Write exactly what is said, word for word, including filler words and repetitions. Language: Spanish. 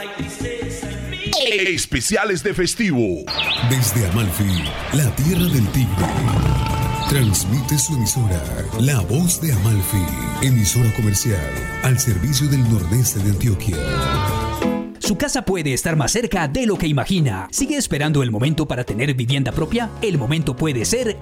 Especiales de festivo. Desde Amalfi, la tierra del tigre. Transmite su emisora, La Voz de Amalfi, emisora comercial al servicio del nordeste de Antioquia. Su casa puede estar más cerca de lo que imagina. ¿Sigue esperando el momento para tener vivienda propia? El momento puede ser